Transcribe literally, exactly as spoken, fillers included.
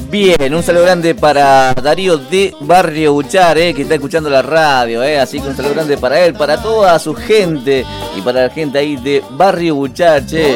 Bien, un saludo grande para Darío de Barrio Buchar, eh, que está escuchando la radio, eh, así que un saludo grande para él, para toda su gente y para la gente ahí de Barrio Buchar, che.